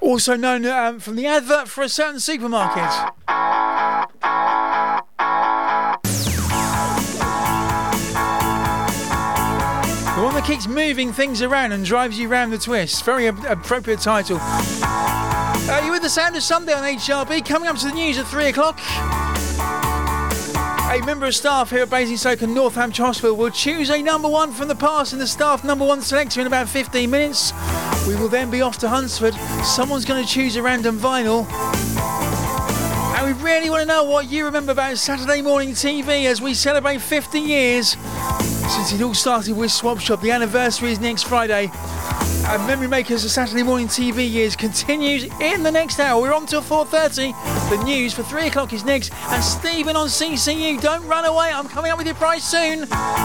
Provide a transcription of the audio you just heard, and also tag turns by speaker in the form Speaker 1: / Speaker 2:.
Speaker 1: Also known from the advert for a certain supermarket. The one that keeps moving things around and drives you round the twist. Very appropriate title. You're with the Sound of Sunday on HRB. Coming up to the news at 3 o'clock. A member of staff here at Basingstoke and Northampton Hospital will choose a number one from the past in the staff number one selector in about 15 minutes. We will then be off to Hunsford. Someone's going to choose a random vinyl. And we really want to know what you remember about Saturday morning TV as we celebrate 50 years since it all started with Swap Shop. The anniversary is next Friday. And Memory Makers of Saturday morning TV years continues in the next hour. We're on till 4:30. The news for 3 o'clock is next. And Stephen on CCU, don't run away. I'm coming up with your price soon.